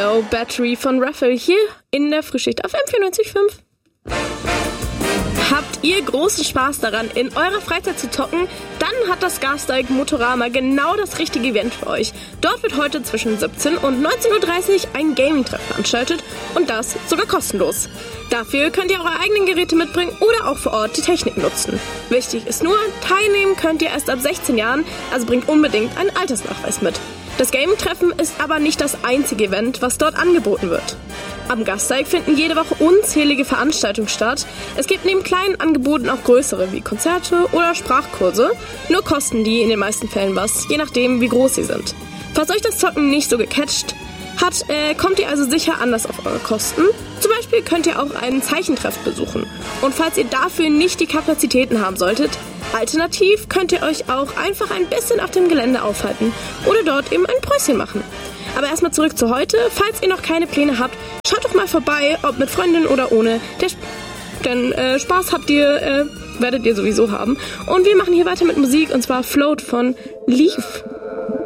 Low Battery von Raffle hier in der Frühschicht auf M94.5. Habt ihr großen Spaß daran, in eurer Freizeit zu zocken? Dann hat das Gasteig Motorama genau das richtige Event für euch. Dort wird heute zwischen 17 und 19.30 Uhr ein Gaming-Treff veranstaltet und das sogar kostenlos. Dafür könnt ihr eure eigenen Geräte mitbringen oder auch vor Ort die Technik nutzen. Wichtig ist nur, teilnehmen könnt ihr erst ab 16 Jahren, also bringt unbedingt einen Altersnachweis mit. Das Gaming-Treffen ist aber nicht das einzige Event, was dort angeboten wird. Am Gasteig finden jede Woche unzählige Veranstaltungen statt. Es gibt neben kleinen Angeboten auch größere, wie Konzerte oder Sprachkurse. Nur kosten die in den meisten Fällen was, je nachdem wie groß sie sind. Falls euch das Zocken nicht so gecatcht hat, kommt ihr also sicher anders auf eure Kosten. Zum Beispiel könnt ihr auch einen Zeichentreff besuchen. Und falls ihr dafür nicht die Kapazitäten haben solltet, alternativ könnt ihr euch auch einfach ein bisschen auf dem Gelände aufhalten oder dort eben ein Päuschen machen. Aber erstmal zurück zu heute. Falls ihr noch keine Pläne habt, schaut doch mal vorbei, ob mit Freundin oder ohne. Denn Spaß werdet ihr sowieso haben. Und wir machen hier weiter mit Musik, und zwar Float von Leaf.